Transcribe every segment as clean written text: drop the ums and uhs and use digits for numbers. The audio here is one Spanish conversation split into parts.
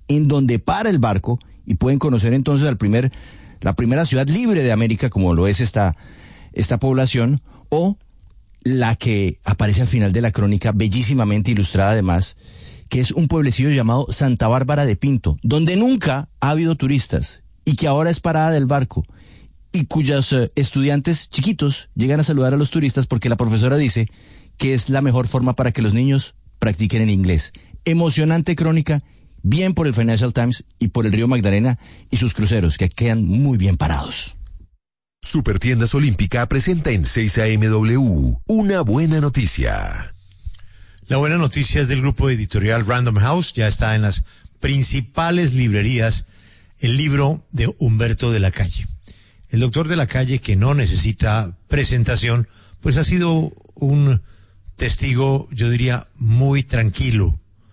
en donde para el barco y pueden conocer entonces la primera ciudad libre de América, como lo es esta población, o la que aparece al final de la crónica, bellísimamente ilustrada además, que es un pueblecillo llamado Santa Bárbara de Pinto, donde nunca ha habido turistas y que ahora es parada del barco y cuyos estudiantes chiquitos llegan a saludar a los turistas porque la profesora dice que es la mejor forma para que los niños practiquen el inglés. Emocionante crónica, bien por el Financial Times y por el Río Magdalena y sus cruceros, que quedan muy bien parados. Supertiendas Olímpica presenta en 6 AMW una buena noticia. La buena noticia es del grupo editorial Random House. Ya está en las principales librerías el libro de Humberto de la Calle. El doctor de la Calle, que no necesita presentación, pues ha sido un testigo, yo diría, muy tranquilo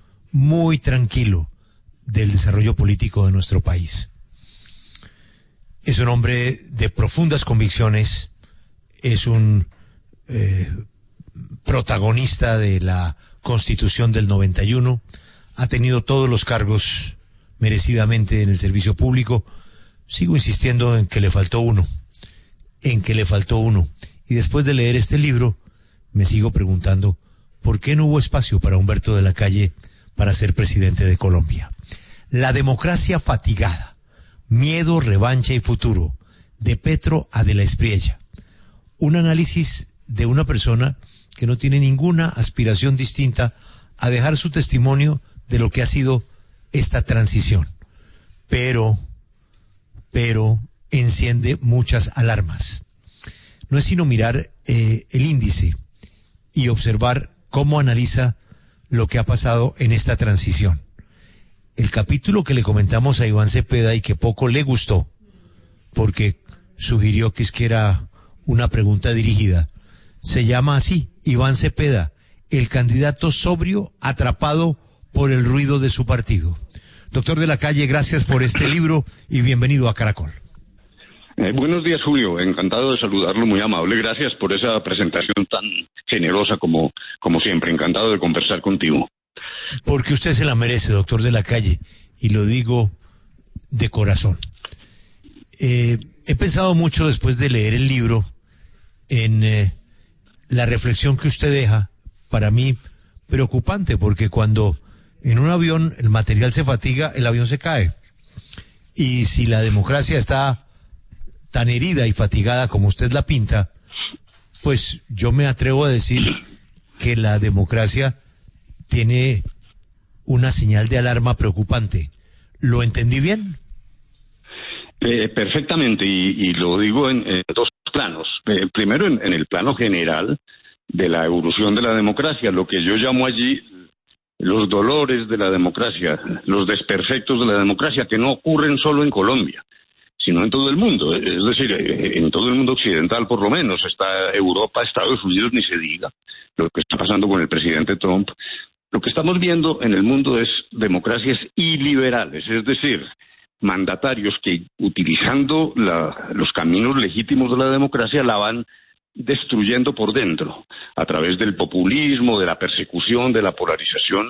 del desarrollo político de nuestro país. Es un hombre de profundas convicciones, es un protagonista de la Constitución del 91, ha tenido todos los cargos merecidamente en el servicio público. Sigo insistiendo en que le faltó uno. Y después de leer este libro, me sigo preguntando, ¿por qué no hubo espacio para Humberto de la Calle para ser presidente de Colombia? La democracia fatigada. Miedo, revancha y futuro, de Petro a De la Espriella. Un análisis de una persona que no tiene ninguna aspiración distinta a dejar su testimonio de lo que ha sido esta transición. Pero enciende muchas alarmas. No es sino mirar el índice y observar cómo analiza lo que ha pasado en esta transición. El capítulo que le comentamos a Iván Cepeda y que poco le gustó, porque sugirió que era una pregunta dirigida, se llama así: Iván Cepeda, el candidato sobrio atrapado por el ruido de su partido. Doctor de la Calle, gracias por este libro y bienvenido a Caracol. Buenos días, Julio. Encantado de saludarlo, muy amable. Gracias por esa presentación tan generosa como siempre. Encantado de conversar contigo. Porque usted se la merece, doctor de la Calle, y lo digo de corazón. He pensado mucho después de leer el libro en la reflexión que usted deja, para mí preocupante, porque cuando en un avión el material se fatiga, el avión se cae. Y si la democracia está tan herida y fatigada como usted la pinta, pues yo me atrevo a decir que la democracia tiene una señal de alarma preocupante. ¿Lo entendí bien? Perfectamente, y lo digo en dos planos. Primero, en el plano general de la evolución de la democracia, lo que yo llamo allí los dolores de la democracia, los desperfectos de la democracia, que no ocurren solo en Colombia, sino en todo el mundo. Es decir, en todo el mundo occidental por lo menos. Está Europa, Estados Unidos, ni se diga lo que está pasando con el presidente Trump. Lo que estamos viendo en el mundo es democracias iliberales, es decir, mandatarios que, utilizando los caminos legítimos de la democracia, la van destruyendo por dentro, a través del populismo, de la persecución, de la polarización,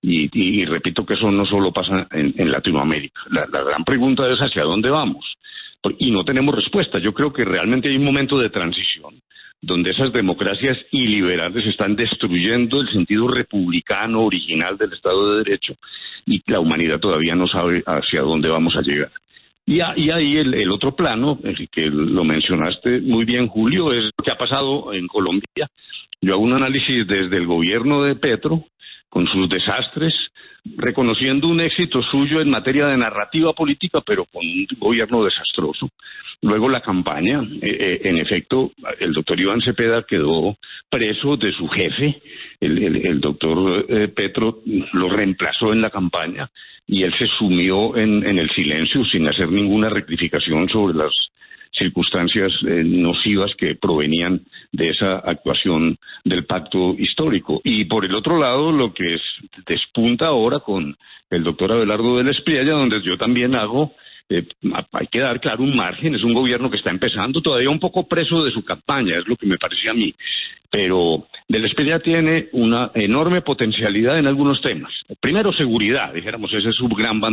y repito que eso no solo pasa en Latinoamérica. La gran pregunta es hacia dónde vamos, y no tenemos respuesta. Yo creo que realmente hay un momento de transición, donde esas democracias iliberales están destruyendo el sentido republicano original del Estado de Derecho, y la humanidad todavía no sabe hacia dónde vamos a llegar. Y ahí el otro plano, que lo mencionaste muy bien, Julio, es lo que ha pasado en Colombia. Yo hago un análisis desde el gobierno de Petro, con sus desastres, reconociendo un éxito suyo en materia de narrativa política, pero con un gobierno desastroso. Luego la campaña, en efecto, el doctor Iván Cepeda quedó preso de su jefe, el doctor Petro lo reemplazó en la campaña y él se sumió en el silencio sin hacer ninguna rectificación sobre las circunstancias nocivas que provenían de esa actuación del pacto histórico. Y por el otro lado, lo que despunta ahora con el doctor Abelardo de la Espriella, donde yo también hago, hay que dar claro un margen. Es un gobierno que está empezando, todavía un poco preso de su campaña, es lo que me parece a mí, pero de la Espriella tiene una enorme potencialidad en algunos temas. Primero, seguridad, dijéramos, ese es su gran bandera.